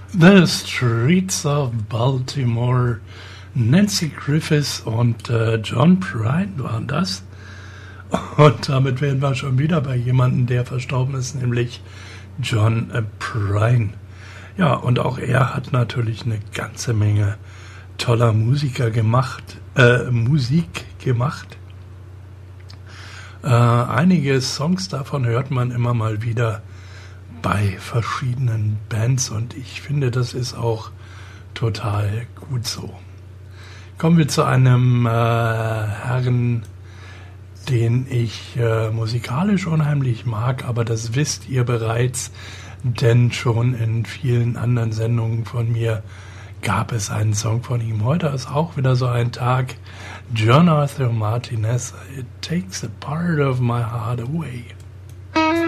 The Streets of Baltimore. Nancy Griffiths und John Prine waren das. Und damit wären wir schon wieder bei jemandem, der verstorben ist, nämlich John Prine. Ja, und auch er hat natürlich eine ganze Menge toller Musik gemacht. Einige Songs davon hört man immer mal wieder bei verschiedenen Bands und ich finde, das ist auch total gut so. Kommen wir zu einem Herrn, den ich musikalisch unheimlich mag, aber das wisst ihr bereits, denn schon in vielen anderen Sendungen von mir gab es einen Song von ihm. Heute ist auch wieder so ein Tag. John Arthur Martinez, It Takes a Part of My Heart Away.